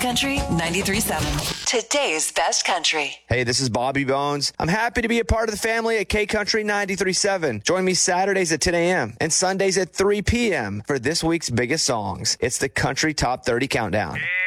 Country 93.7. Today's best country. Hey, this is Bobby Bones. I'm happy to be a part of the family at K Country 93.7. Join me Saturdays at 10 a.m. and Sundays at 3 p.m. for this week's biggest songs. It's the Country Top 30 Countdown.